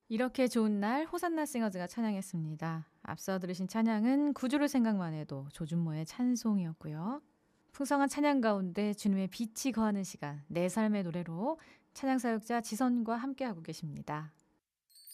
이렇게 좋은 날 호산나 싱어즈가 찬양했습니다. 앞서 들으신 찬양은 구주를 생각만 해도 조준모의 찬송이었고요. 풍성한 찬양 가운데 주님의 빛이 거하는 시간, 내 삶의 노래로 찬양 사역자 지선과 함께하고 계십니다.